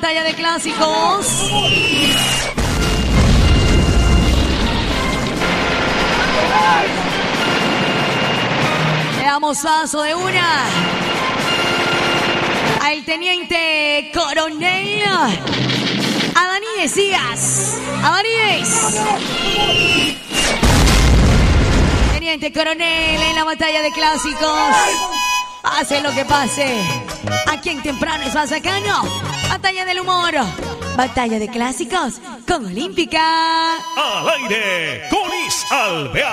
batalla de clásicos. Le damos paso de una al teniente coronel Adonis Díaz. Adonis. Teniente coronel en la batalla de clásicos. Pase lo que pase. Aquí en Temprano es más sacano. Batalla del humor. Batalla de clásicos con Olímpica. Al aire con Liz Alvear.